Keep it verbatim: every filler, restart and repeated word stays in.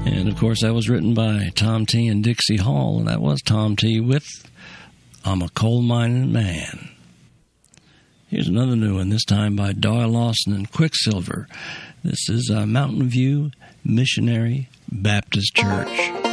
And, of course, that was written by Tom T. and Dixie Hall, and that was Tom T. with I'm a Coal Mining Man. Here's another new one, this time by Doyle Lawson and Quicksilver. This is uh, Mountain View Missionary Baptist Church.